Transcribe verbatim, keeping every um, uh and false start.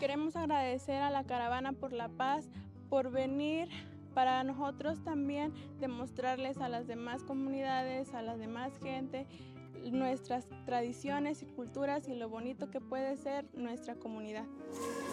Queremos agradecer a la Caravana por la Paz por venir para nosotros también demostrarles a las demás comunidades, a la demás gente, nuestras tradiciones y culturas y lo bonito que puede ser nuestra comunidad.